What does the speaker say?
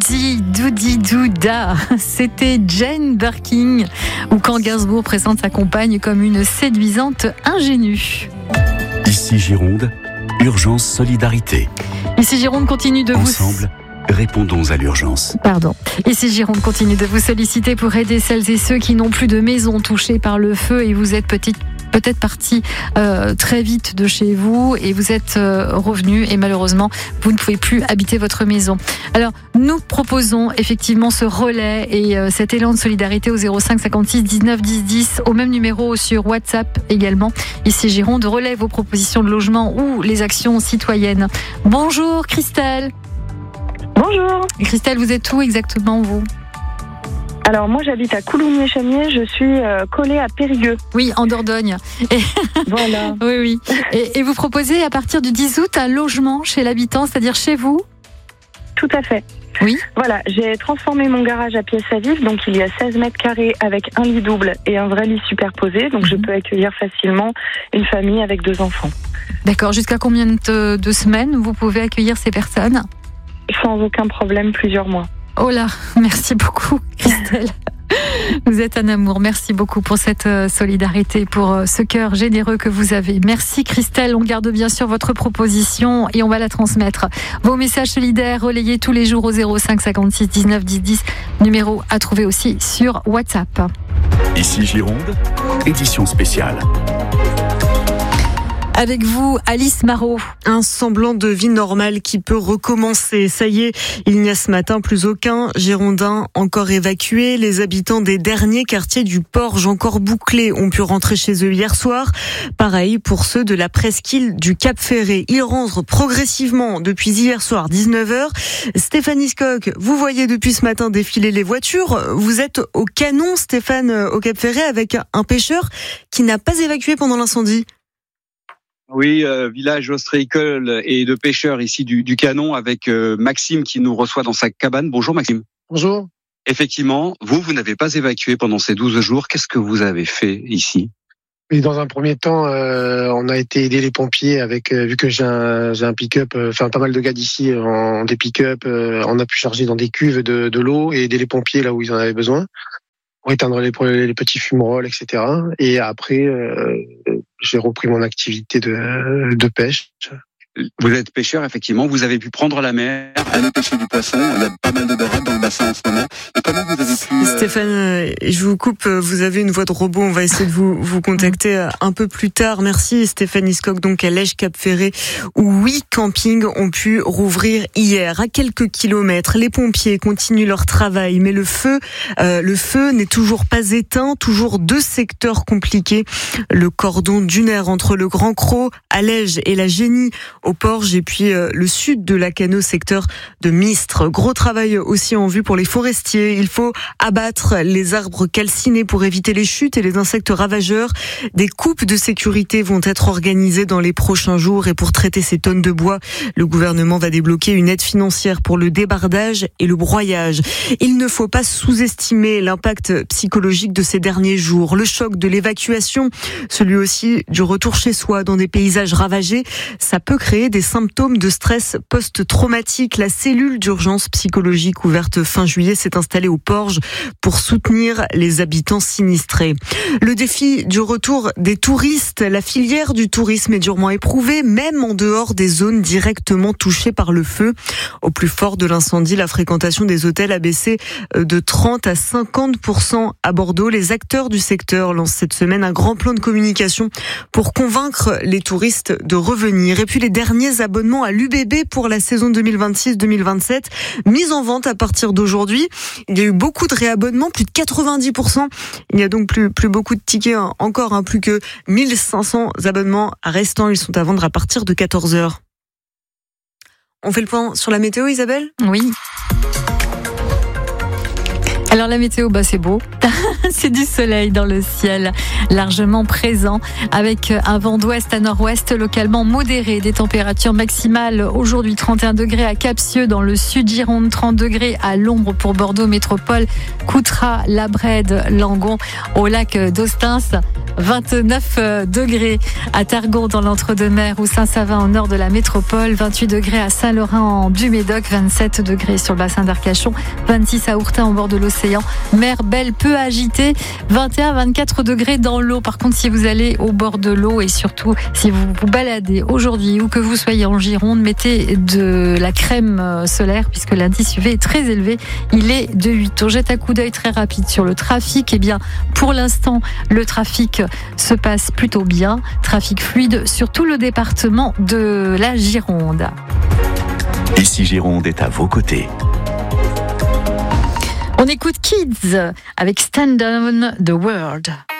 Doudi Douda. C'était Jane Birkin, ou quand Gainsbourg présente sa compagne comme une séduisante ingénue. Ici Gironde, urgence solidarité. Ici Gironde continue de Ensemble, répondons à l'urgence. Ici Gironde continue de vous solliciter pour aider celles et ceux qui n'ont plus de maison touchée par le feu, et vous êtes peut-être parti très vite de chez vous et vous êtes revenu et malheureusement vous ne pouvez plus habiter votre maison. Alors nous proposons effectivement ce relais et cet élan de solidarité au 05 56 19 10 10, au même numéro sur WhatsApp également. Ici Gironde relaie vos propositions de logement ou les actions citoyennes. Bonjour Christelle. Bonjour. Christelle, vous êtes où exactement vous ? Alors moi j'habite à Coulommiers-Chamiers, je suis collée à Périgueux. Oui, en Dordogne. Voilà. Oui. Et vous proposez à partir du 10 août un logement chez l'habitant, c'est-à-dire chez vous ? Tout à fait. Oui. Voilà, j'ai transformé mon garage à pièces à vivre, donc il y a 16 mètres carrés avec un lit double et un vrai lit superposé, donc je peux accueillir facilement une famille avec 2 enfants. D'accord, jusqu'à combien de semaines vous pouvez accueillir ces personnes ? Sans aucun problème, plusieurs mois. Oh là, merci beaucoup Christelle. Vous êtes un amour. Merci beaucoup pour cette solidarité, pour ce cœur généreux que vous avez. Merci Christelle. On garde bien sûr votre proposition et on va la transmettre. Vos messages solidaires relayés tous les jours au 05 56 19 10 10. Numéro à trouver aussi sur WhatsApp. Ici Gironde, édition spéciale. Avec vous, Alice Marot. Un semblant de vie normale qui peut recommencer. Ça y est, il n'y a ce matin plus aucun Girondin encore évacué. Les habitants des derniers quartiers du Porge, encore bouclés, ont pu rentrer chez eux hier soir. Pareil pour ceux de la presqu'île du Cap-Ferré. Ils rentrent progressivement depuis hier soir, 19h. Stéphanie Skock, vous voyez depuis ce matin défiler les voitures. Vous êtes au Canon, Stéphane, au Cap-Ferré, avec un pêcheur qui n'a pas évacué pendant l'incendie. Oui, village ostréicole et de pêcheurs ici du Canon, avec Maxime qui nous reçoit dans sa cabane. Bonjour Maxime. Bonjour. Effectivement, vous n'avez pas évacué pendant ces 12 jours. Qu'est-ce que vous avez fait ici ? Et dans un premier temps, on a été aider les pompiers avec, vu que j'ai un pick-up, pas mal de gars d'ici en des pick-up, on a pu charger dans des cuves de l'eau et aider les pompiers là où ils en avaient besoin, pour éteindre les petits fumerolles, etc. Et après, j'ai repris mon activité de pêche. Vous êtes pêcheur, effectivement. Vous avez pu prendre la mer, aller pêcher du poisson. Il y a pas mal de dorades dans le bassin en ce moment. Et comment vous avez pu... Stéphane, je vous coupe. Vous avez une voix de robot. On va essayer de vous contacter un peu plus tard. Merci Stéphanie Skock, donc à Lège Cap-Ferré, où 8 campings ont pu rouvrir hier. À quelques kilomètres, les pompiers continuent leur travail, mais le feu n'est toujours pas éteint. Toujours 2 secteurs compliqués. Le cordon dunaire entre le Grand Cros à Lège et la Génie au Porge, et puis le sud de la Cano, secteur de Mistre. Gros travail aussi en vue pour les forestiers. Il faut abattre les arbres calcinés pour éviter les chutes et les insectes ravageurs. Des coupes de sécurité vont être organisées dans les prochains jours, et pour traiter ces tonnes de bois, le gouvernement va débloquer une aide financière pour le débardage et le broyage. Il ne faut pas sous-estimer l'impact psychologique de ces derniers jours. Le choc de l'évacuation, celui aussi du retour chez soi dans des paysages ravagés, ça peut créer des symptômes de stress post-traumatique. La cellule d'urgence psychologique ouverte fin juillet s'est installée au Porge pour soutenir les habitants sinistrés. Le défi du retour des touristes, la filière du tourisme est durement éprouvée, même en dehors des zones directement touchées par le feu. Au plus fort de l'incendie, la fréquentation des hôtels a baissé de 30 à 50% à Bordeaux. Les acteurs du secteur lancent cette semaine un grand plan de communication pour convaincre les touristes de revenir. Et puis les derniers abonnements à l'UBB pour la saison 2026-2027, mis en vente à partir d'aujourd'hui. Il y a eu beaucoup de réabonnements, plus de 90%. Il n'y a donc plus beaucoup de tickets encore, plus que 1500 abonnements restants. Ils sont à vendre à partir de 14h. On fait le point sur la météo, Isabelle ? Oui. Alors la météo, c'est beau. C'est du soleil dans le ciel, largement présent, avec un vent d'ouest à nord-ouest localement modéré. Des températures maximales aujourd'hui 31 degrés à Capsieux dans le sud Gironde, 30 degrés à l'ombre pour Bordeaux Métropole, Coutras, La Brède, Langon, au lac d'Ostens. 29 degrés à Targon dans l'Entre-deux-Mers ou Saint-Savin au nord de la métropole, 28 degrés à Saint-Laurent du Médoc, 27 degrés sur le bassin d'Arcachon, 26 à Ourtin au bord de l'océan, mer belle peu agitée, 21-24 degrés dans l'eau. Par contre, si vous allez au bord de l'eau et surtout si vous vous baladez aujourd'hui ou que vous soyez en Gironde, mettez de la crème solaire puisque l'indice UV est très élevé, il est de 8. On jette un coup d'œil très rapide sur le trafic. Eh bien, pour l'instant, le trafic se passe plutôt bien, trafic fluide sur tout le département de la Gironde. Ici Gironde est à vos côtés. On écoute Kids avec Stand On The World.